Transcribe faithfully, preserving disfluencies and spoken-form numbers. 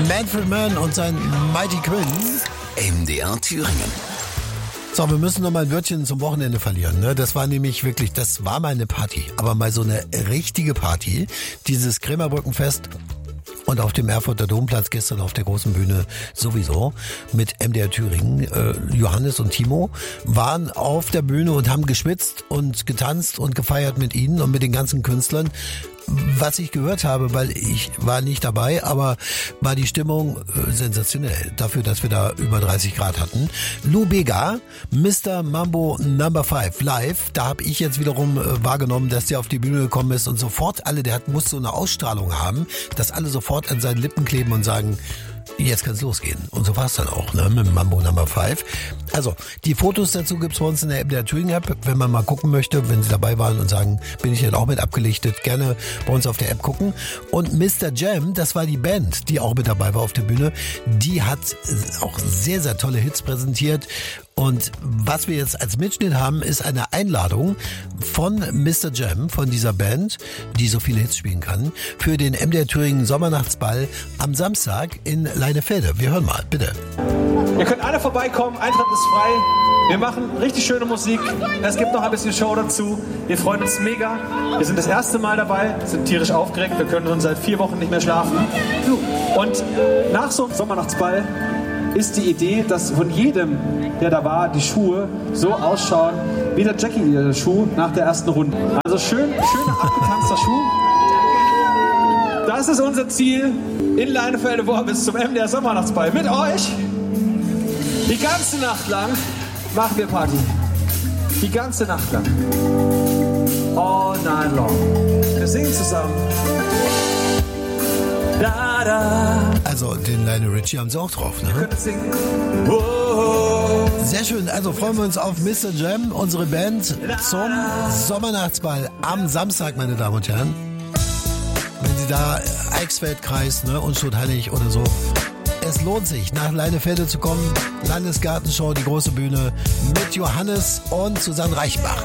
Manfred Mann und sein Mighty Quinn. M D R Thüringen. So, wir müssen noch mal ein Wörtchen zum Wochenende verlieren. Ne? Das war nämlich wirklich, das war mal eine Party. Aber mal so eine richtige Party. Dieses Krämerbrückenfest. Und auf dem Erfurter Domplatz gestern auf der großen Bühne sowieso mit M D R Thüringen. Äh, Johannes und Timo waren auf der Bühne und haben geschwitzt und getanzt und gefeiert mit ihnen und mit den ganzen Künstlern. Was ich gehört habe, weil ich war nicht dabei, aber war die Stimmung äh, sensationell. Dafür, dass wir da über dreißig Grad hatten. Lou Bega, Mister Mambo Number Five live. Da habe ich jetzt wiederum äh, wahrgenommen, dass der auf die Bühne gekommen ist und sofort alle, der hat, muss so eine Ausstrahlung haben, dass alle sofort an seinen Lippen kleben und sagen, jetzt kann's losgehen. Und so war's dann auch, ne, mit Mambo Number Five. Also, die Fotos dazu gibt's bei uns in der M D R Thüringen App, wenn man mal gucken möchte, wenn Sie dabei waren und sagen, bin ich jetzt auch mit abgelichtet, gerne bei uns auf der App gucken. Und Mister Jam, das war die Band, die auch mit dabei war auf der Bühne, die hat auch sehr, sehr tolle Hits präsentiert. Und was wir jetzt als Mitschnitt haben, ist eine Einladung von Mister Jam, von dieser Band, die so viele Hits spielen kann, für den M D R Thüringen Sommernachtsball am Samstag in Leinefelde. Wir hören mal, bitte. Ihr könnt alle vorbeikommen, Eintritt ist frei. Wir machen richtig schöne Musik. Es gibt noch ein bisschen Show dazu. Wir freuen uns mega. Wir sind das erste Mal dabei, sind tierisch aufgeregt. Wir können schon seit vier Wochen nicht mehr schlafen. Und nach so einem Sommernachtsball ist die Idee, dass von jedem, der da war, die Schuhe so ausschauen wie der Jackie-Schuh nach der ersten Runde. Also schön, schöner abgetanzter Schuh. Das ist unser Ziel in Leinefelde bis zum M D R Sommernachtsball. Mit euch die ganze Nacht lang machen wir Party. Die ganze Nacht lang. All night long. Wir singen zusammen. Da, da. Also den Lionel Richie haben sie auch drauf, ne? Sehr schön, also freuen wir uns auf Mister Jam, unsere Band, zum Sommernachtsball am Samstag, meine Damen und Herren. Wenn Sie da Eichsfeldkreis, ne, Unschuld-Heilig oder so, es lohnt sich, nach Leinefelde zu kommen. Landesgartenshow, die große Bühne mit Johannes und Susanne Reichbach.